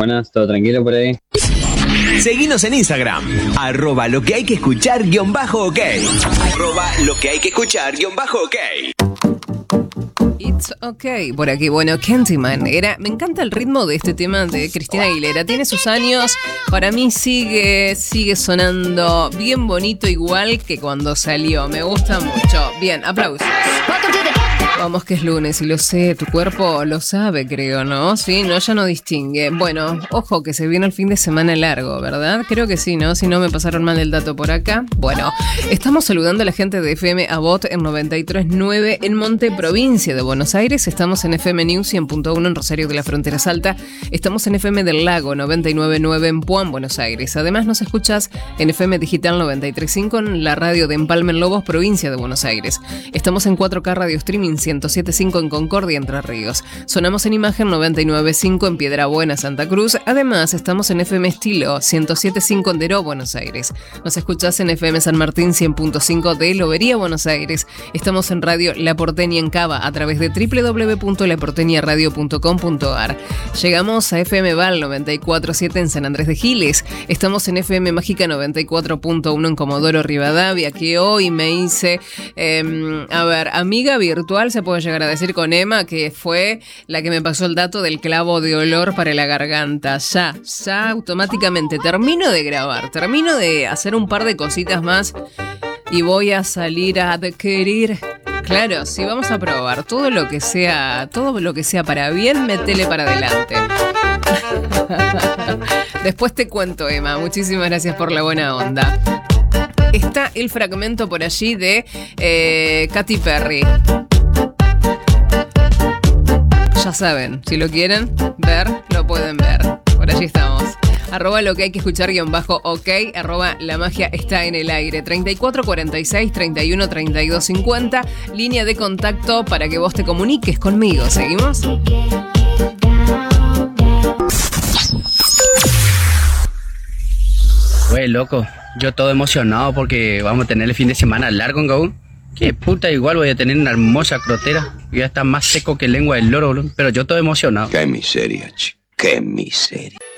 Buenas, ¿todo tranquilo por ahí? Seguinos en Instagram, @lo que hay que escuchar _ok. @lo que hay que escuchar _ok. It's okay, por aquí. Bueno, Candyman me encanta el ritmo de este tema de Cristina Aguilera. Tiene sus años, para mí sigue sonando bien bonito, igual que cuando salió. Me gusta mucho. Bien, aplausos. Vamos que es lunes y lo sé, tu cuerpo lo sabe, creo, ¿no? Sí, no, ya no distingue. Bueno, ojo que se viene el fin de semana largo, ¿verdad? Creo que sí, ¿no? Si no me pasaron mal el dato por acá. Bueno, estamos saludando a la gente de FM Abot en 93.9 en Monte, provincia de Buenos Aires. Estamos en FM News 100.1 en Rosario de la Frontera Salta. Estamos en FM del Lago 99.9 en Puan, Buenos Aires. Además nos escuchas en FM Digital 93.5 en la radio de Empalme en Lobos, provincia de Buenos Aires. Estamos en 4K Radio Streaming 107.5 en Concordia, Entre Ríos. Sonamos en Imagen 99.5 en Piedrabuena, Santa Cruz. Además, estamos en FM Estilo 107.5 en Deró, Buenos Aires. Nos escuchás en FM San Martín 100.5 de Lobería, Buenos Aires. Estamos en Radio La Porteña en Cava a través de www.laporteñaradio.com.ar. Llegamos a FM Val 94.7 en San Andrés de Giles. Estamos en FM Mágica 94.1 en Comodoro Rivadavia, que hoy me hice, amiga virtual, se puede llegar a decir, con Emma, que fue la que me pasó el dato del clavo de olor para la garganta. Ya automáticamente termino de grabar, termino de hacer un par de cositas más y voy a salir a adquirir. Claro, si vamos a probar todo lo que sea para bien, métele para adelante. Después te cuento, Emma. Muchísimas gracias por la buena onda. Está el fragmento por allí de Katy Perry. Ya saben, si lo quieren ver, lo pueden ver. Por allí estamos. @lo que hay que escuchar _ok. @la magia está en el aire. 3446 31 32 50. Línea de contacto para que vos te comuniques conmigo. ¿Seguimos? Güey, loco, yo todo emocionado porque vamos a tener el fin de semana largo en Gaúl. Qué puta, igual voy a tener una hermosa crotera. Ya está más seco que lengua del loro, bro. Pero yo todo emocionado. Qué miseria, chico. Qué miseria.